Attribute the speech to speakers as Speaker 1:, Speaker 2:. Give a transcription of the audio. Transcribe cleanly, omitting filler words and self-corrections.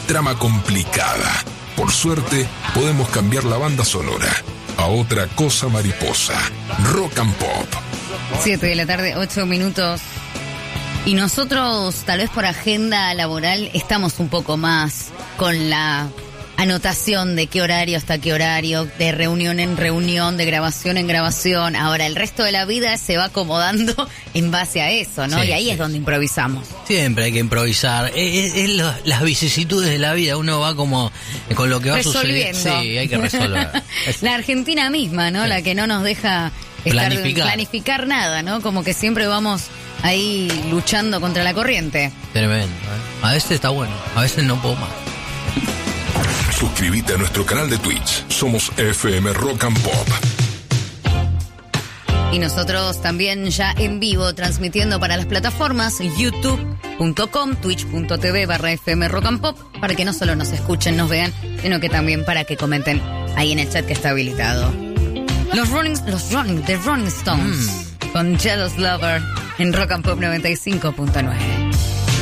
Speaker 1: trama complicada. Por suerte, podemos cambiar la banda sonora a otra cosa mariposa. Rock and Pop.
Speaker 2: 7 de la tarde, 8 minutos. Y nosotros, tal vez por agenda laboral, estamos un poco más con la anotación de qué horario hasta qué horario, de reunión en reunión, de grabación en grabación. Ahora, el resto de la vida se va acomodando en base a eso, ¿no?
Speaker 3: Sí,
Speaker 2: y ahí es donde improvisamos.
Speaker 3: Siempre hay que improvisar. Es las vicisitudes de la vida. Uno va como con lo que va sucediendo. Sí, hay que resolver.
Speaker 2: La Argentina misma, ¿no? Sí. La que no nos deja planificar nada, ¿no? Como que siempre vamos ahí luchando contra la corriente.
Speaker 3: Tremendo, ¿eh? A veces está bueno, a veces no puedo más.
Speaker 1: Suscríbete a nuestro canal de Twitch. Somos FM Rock and Pop.
Speaker 2: Y nosotros también ya en vivo transmitiendo para las plataformas youtube.com, twitch.tv/FM Rock and Pop, para que no solo nos escuchen, nos vean, sino que también para que comenten ahí en el chat que está habilitado. The Rolling Stones con Jealous Lover en Rock and Pop 95.9.